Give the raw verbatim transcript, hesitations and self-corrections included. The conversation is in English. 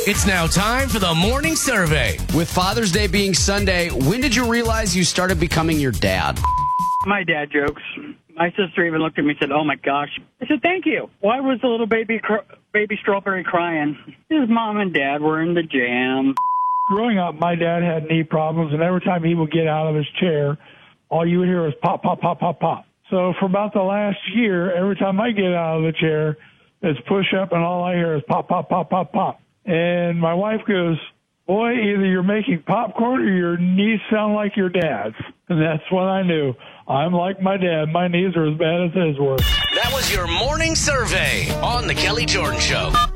It's now time for the morning survey. With Father's Day being Sunday, when did you realize you started becoming your dad? My dad jokes. My sister even looked at me and said, "Oh, my gosh." I said, "Thank you." Why was the little baby cr- baby strawberry crying? His mom and dad were in the jam. Growing up, my dad had knee problems, and every time he would get out of his chair, all you would hear was pop, pop, pop, pop, pop. So for about the last year, every time I get out of the chair, it's push up, and all I hear is pop, pop, pop, pop, pop. And my wife goes, "Boy, either you're making popcorn or your knees sound like your dad's." And that's when I knew. I'm like my dad. My knees are as bad as his were. That was your morning survey on The Kelly Jordan Show.